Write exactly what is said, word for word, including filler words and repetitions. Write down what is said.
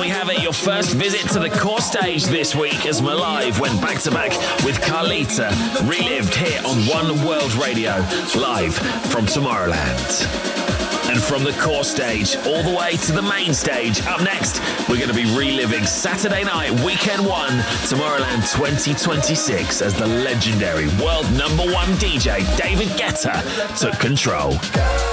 have it, your first visit to the core stage this week as Malive went back-to-back with Carlita, relived here on One World Radio, live from Tomorrowland. And from the core stage all the way to the main stage, up next, we're going to be reliving Saturday night, weekend one, Tomorrowland twenty twenty-six, as the legendary world number one D J David Guetta took control.